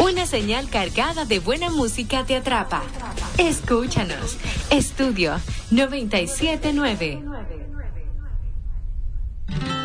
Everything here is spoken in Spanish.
Una señal cargada de buena música te atrapa. Escúchanos. Estudio 979.